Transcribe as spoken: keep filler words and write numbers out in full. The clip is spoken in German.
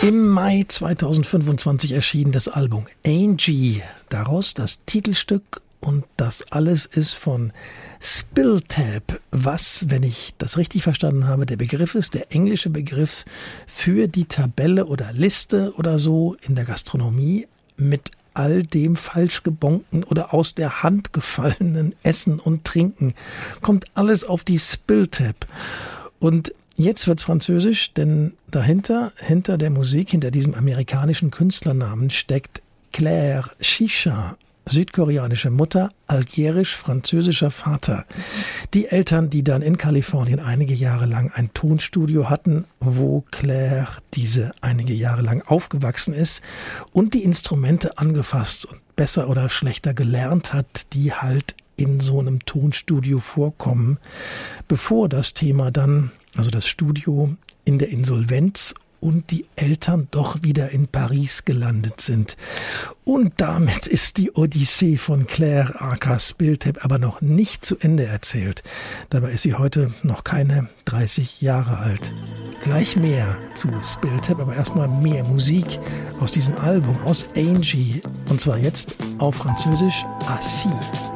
Im Mai zweitausendfünfundzwanzig erschien das Album Angie, daraus das Titelstück, und das alles ist von Spill Tab, was, wenn ich das richtig verstanden habe, der Begriff ist, der englische Begriff für die Tabelle oder Liste oder so in der Gastronomie mit all dem falsch gebonken oder aus der Hand gefallenen Essen und Trinken. Kommt alles auf die Spill Tab. Und jetzt wird's französisch, denn dahinter, hinter der Musik, hinter diesem amerikanischen Künstlernamen steckt Claire Chicha, südkoreanische Mutter, algerisch-französischer Vater. Die Eltern, die dann in Kalifornien einige Jahre lang ein Tonstudio hatten, wo Claire diese einige Jahre lang aufgewachsen ist und die Instrumente angefasst und besser oder schlechter gelernt hat, die halt in so einem Tonstudio vorkommen, bevor das Thema dann, also das Studio, in der Insolvenz und die Eltern doch wieder in Paris gelandet sind. Und damit ist die Odyssee von Claire aka Spill Tab aber noch nicht zu Ende erzählt. Dabei ist sie heute noch keine dreißig Jahre alt. Gleich mehr zu Spill Tab, aber erstmal mehr Musik aus diesem Album, aus Angie. Und zwar jetzt auf Französisch Assis.